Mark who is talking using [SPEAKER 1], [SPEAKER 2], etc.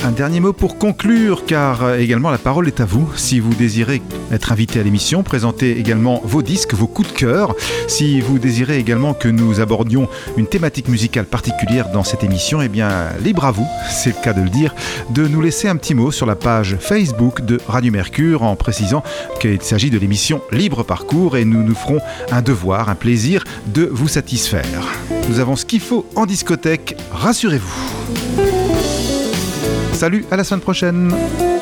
[SPEAKER 1] Un dernier mot pour conclure, car également la parole est à vous. Si vous désirez être invité à l'émission, présenter également vos disques, vos coups de cœur. Si vous désirez également que nous abordions une thématique musicale particulière dans cette émission, eh bien, libre à vous, c'est le cas de le dire, de nous laisser un petit mot sur la page Facebook de Radio Mercure en précisant qu'il s'agit de l'émission Libre Parcours et nous nous ferons un devoir, un plaisir de vous satisfaire. Nous avons ce qu'il faut en discothèque, rassurez-vous. Salut, à la semaine prochaine.